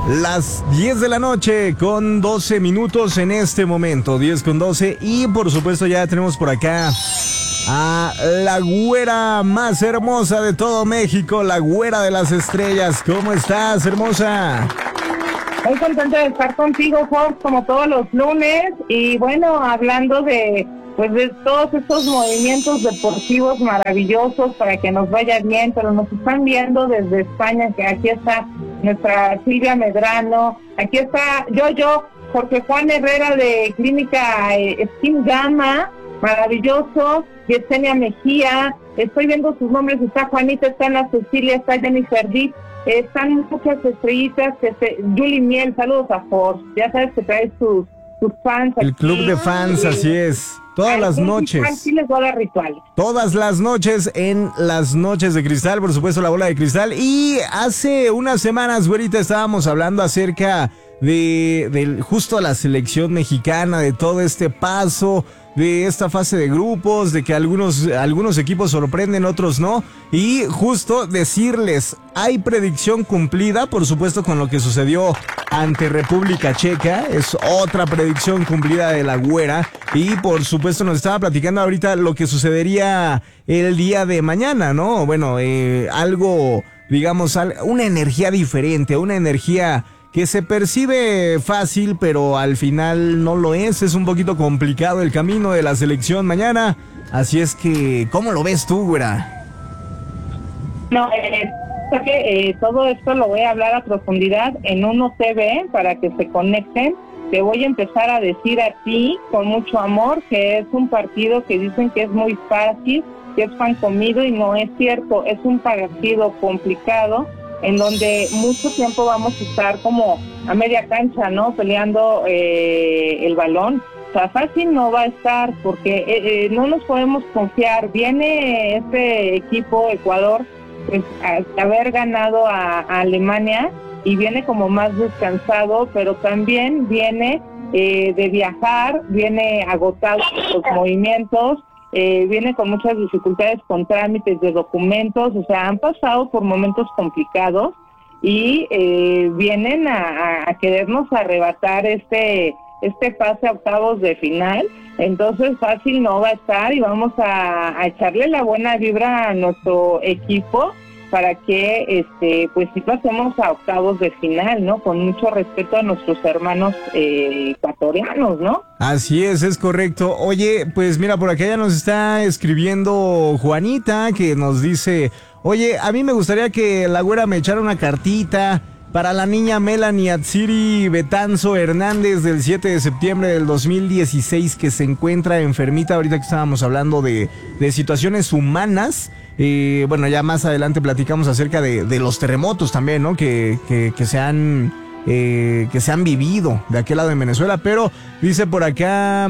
Las 10 de la noche con 12 minutos en este momento, 10 con 12, y por supuesto ya tenemos por acá a la güera más hermosa de todo México, la güera de las estrellas. ¿Cómo estás, hermosa? Muy contenta de estar contigo, Jorge, como todos los lunes, y bueno, hablando de todos estos movimientos deportivos maravillosos para que nos vaya bien, pero nos están viendo desde España, que aquí está nuestra Silvia Medrano, aquí está Jorge Juan Herrera de Clínica Skin Gama, maravilloso, Yesenia Mejía, estoy viendo sus nombres, está Juanita, está Ana Cecilia, está Jennifer Dick, están muchas estrellitas, Julie Miel, saludos a Jorge, ya sabes que traes tus fans. El aquí. club de fans, así es. Todas las noches. Sí les voy a dar rituales. Todas las noches en las noches de cristal, por supuesto, la bola de cristal. Y hace unas semanas, güerita, estábamos hablando acerca de justo la selección mexicana, de todo este paso, de esta fase de grupos, de que algunos equipos sorprenden, otros no. Y justo decirles, hay predicción cumplida, por supuesto, con lo que sucedió ante República Checa. Es otra predicción cumplida de la güera. Y por supuesto nos estaba platicando ahorita lo que sucedería el día de mañana, ¿no? Bueno, algo, digamos, una energía diferente, una energía que se percibe fácil, pero al final no lo es. Es un poquito complicado el camino de la selección mañana. Así es que, ¿cómo lo ves tú, güera? No, todo esto lo voy a hablar a profundidad en Uno TV para que se conecten. Te voy a empezar a decir a ti, con mucho amor, que es un partido que dicen que es muy fácil, que es pan comido, y no es cierto. Es un partido complicado, en donde mucho tiempo vamos a estar como a media cancha, ¿no? Peleando el balón. O sea, fácil no va a estar, porque no nos podemos confiar. Viene este equipo, Ecuador, pues, a haber ganado a Alemania, y viene como más descansado, pero también viene de viajar, viene agotado por los movimientos, viene con muchas dificultades con trámites de documentos. O sea, han pasado por momentos complicados y vienen a querernos arrebatar este pase a octavos de final. Entonces fácil no va a estar, y vamos a echarle la buena vibra a nuestro equipo para que pues sí pasemos a octavos de final, ¿no? Con mucho respeto a nuestros hermanos ecuatorianos, ¿no? Así es correcto. Oye, pues mira, por acá ya nos está escribiendo Juanita, que nos dice: oye, a mí me gustaría que la güera me echara una cartita para la niña Melanie Atsiri Betanzo Hernández, del 7 de septiembre del 2016, que se encuentra enfermita. Ahorita que estábamos hablando de situaciones humanas, bueno, ya más adelante platicamos acerca de los terremotos también, ¿no? Que se han vivido de aquel lado de Venezuela. Pero dice por acá,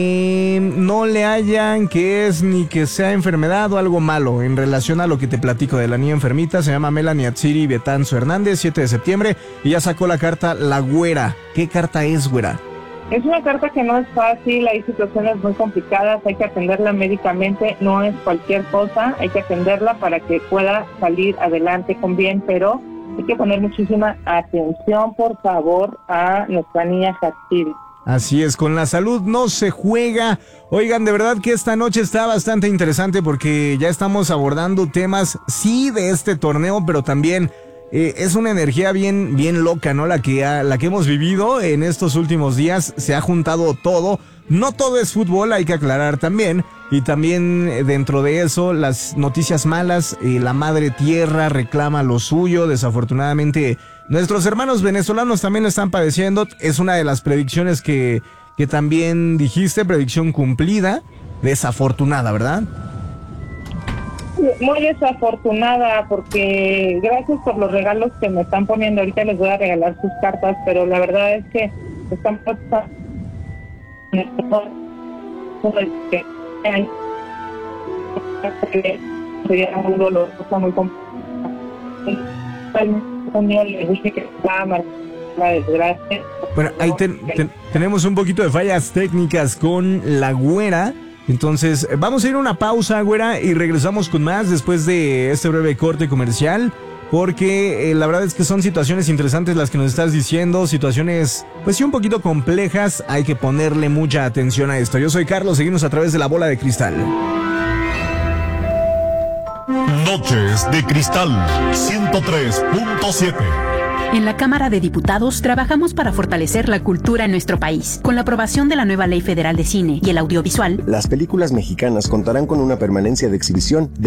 no le hallan que es ni que sea enfermedad o algo malo en relación a lo que te platico de la niña enfermita. Se llama Melanie Atsiri Betanzo Hernández, 7 de septiembre, y ya sacó la carta La Güera. ¿Qué carta es, güera? Es una carta que no es fácil, hay situaciones muy complicadas, hay que atenderla médicamente, no es cualquier cosa, hay que atenderla para que pueda salir adelante con bien, pero hay que poner muchísima atención, por favor, a nuestra niña Atsiri. Así es, con la salud no se juega. Oigan, de verdad que esta noche está bastante interesante, porque ya estamos abordando temas, sí, de este torneo, pero también es una energía bien loca, ¿no? La que hemos vivido en estos últimos días. Se ha juntado todo. No todo es fútbol, hay que aclarar también. Y también dentro de eso, las noticias malas. La madre tierra reclama lo suyo. Desafortunadamente, nuestros hermanos venezolanos también lo están padeciendo. Es una de las predicciones que también dijiste, predicción cumplida. Desafortunada, ¿verdad? Muy desafortunada, porque gracias por los regalos que me están poniendo. Ahorita les voy a regalar sus cartas, pero la verdad es que están puestas sería muy doloroso, muy complicado. Le dije que estaba la desgracia. Bueno, ahí tenemos un poquito de fallas técnicas con la güera. Entonces, vamos a ir a una pausa, güera, y regresamos con más después de este breve corte comercial. porque la verdad es que son situaciones interesantes las que nos estás diciendo, situaciones pues sí un poquito complejas, hay que ponerle mucha atención a esto. Yo soy Carlos, seguimos a través de La Bola de Cristal. Noches de Cristal 103.7. En la Cámara de Diputados trabajamos para fortalecer la cultura en nuestro país. Con la aprobación de la nueva Ley Federal de Cine y el Audiovisual, las películas mexicanas contarán con una permanencia de exhibición de